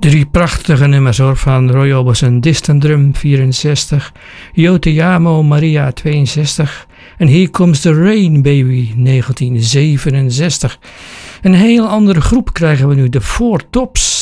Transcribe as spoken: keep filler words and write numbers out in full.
Drie prachtige nummers hoor, van Roy Orbison, Distant Drum vierenzestig, Yo Te Amo Maria tweeënzestig en Here Comes the Rain Baby negentien zevenenzestig. Een heel andere groep krijgen we nu, de Four Tops.